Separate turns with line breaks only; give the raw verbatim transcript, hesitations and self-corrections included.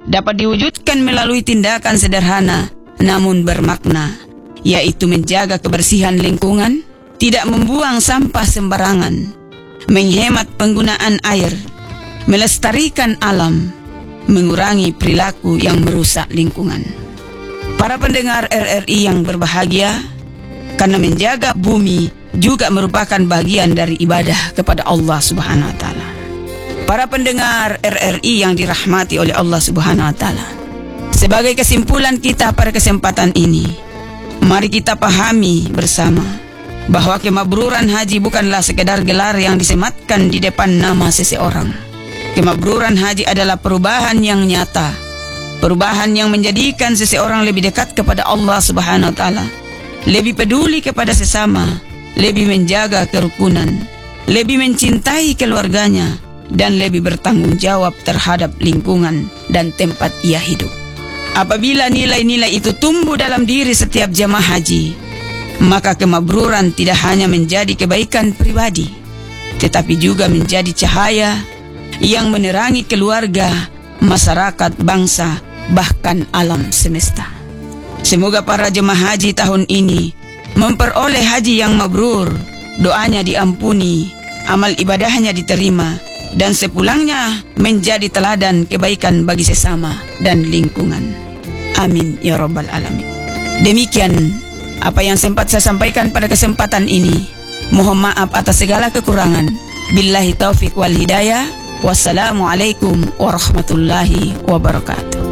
dapat diwujudkan melalui tindakan sederhana namun bermakna, yaitu menjaga kebersihan lingkungan, tidak membuang sampah sembarangan, menghemat penggunaan air, melestarikan alam, mengurangi perilaku yang merusak lingkungan. Para pendengar R R I yang berbahagia, karena menjaga bumi juga merupakan bagian dari ibadah kepada Allah Subhanahu wa taala. Para pendengar R R I yang dirahmati oleh Allah Subhanahu wa taala, sebagai kesimpulan kita pada kesempatan ini, mari kita pahami bersama bahwa kemakbruran haji bukanlah sekedar gelar yang disematkan di depan nama seseorang. Kemakbruran haji adalah perubahan yang nyata, perubahan yang menjadikan seseorang lebih dekat kepada Allah Subhanahu wa taala, lebih peduli kepada sesama, lebih menjaga kerukunan, lebih mencintai keluarganya, dan lebih bertanggung jawab terhadap lingkungan dan tempat ia hidup. Apabila nilai-nilai itu tumbuh dalam diri setiap jamaah haji, maka kemakbruran tidak hanya menjadi kebaikan pribadi, tetapi juga menjadi cahaya yang menerangi keluarga, masyarakat, bangsa, bahkan alam semesta. Semoga para jemaah haji tahun ini memperoleh haji yang mabrur, doanya diampuni, amal ibadahnya diterima, dan sepulangnya menjadi teladan kebaikan bagi sesama dan lingkungan. Amin ya rabbal alamin. Demikian apa yang sempat saya sampaikan pada kesempatan ini. Mohon maaf atas segala kekurangan. Billahi taufiq wal hidayah. Wassalamualaikum warahmatullahi wabarakatuh.